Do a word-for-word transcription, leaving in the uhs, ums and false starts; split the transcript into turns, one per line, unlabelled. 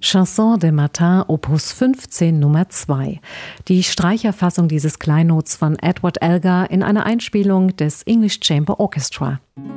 Chanson de Matin, Opus fünfzehn, Nummer zwei. Die Streicherfassung dieses Kleinnots von Edward Elgar in einer Einspielung des English Chamber Orchestra.